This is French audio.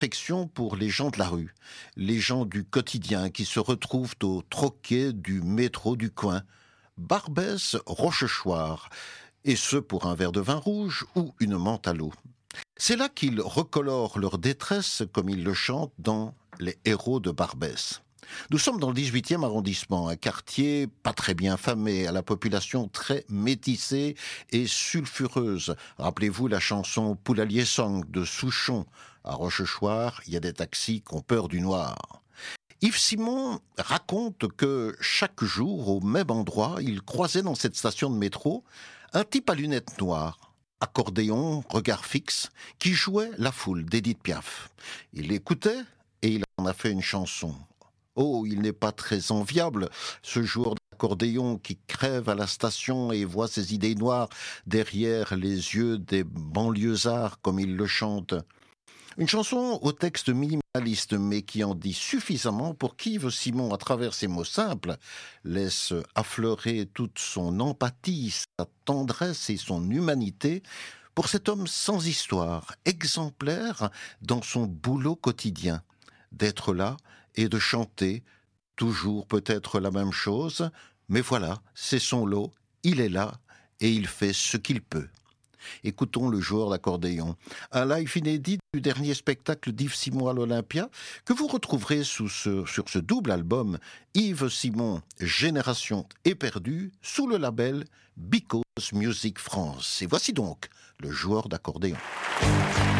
affection pour les gens de la rue, les gens du quotidien qui se retrouvent au troquet du métro du coin. Barbès Rochechouart, et ce pour un verre de vin rouge ou une menthe à l'eau. C'est là qu'ils recolorent leur détresse comme ils le chantent dans Les Héros de Barbès. Nous sommes dans le 18e arrondissement, un quartier pas très bien famé, à la population très métissée et sulfureuse. Rappelez-vous la chanson Poulalier Song de Souchon. À Rochechouart, il y a des taxis qui ont peur du noir. Yves Simon raconte que chaque jour, au même endroit, il croisait dans cette station de métro un type à lunettes noires, accordéon, regard fixe, qui jouait La Foule d'Édith Piaf. Il l'écoutait et il en a fait une chanson. Oh, il n'est pas très enviable, ce joueur d'accordéon qui crève à la station et voit ses idées noires derrière les yeux des banlieusards comme il le chante. Une chanson au texte minimaliste, mais qui en dit suffisamment pour qu'Yves Simon, à travers ses mots simples, laisse affleurer toute son empathie, sa tendresse et son humanité pour cet homme sans histoire, exemplaire dans son boulot quotidien, d'être là et de chanter, toujours peut-être la même chose, mais voilà, c'est son lot, il est là et il fait ce qu'il peut. Écoutons le joueur d'accordéon, un live inédit du dernier spectacle d'Yves Simon à l'Olympia, que vous retrouverez sur ce double album Yves Simon, Génération éperdue, sous le label Because Music France. Et voici donc le joueur d'accordéon.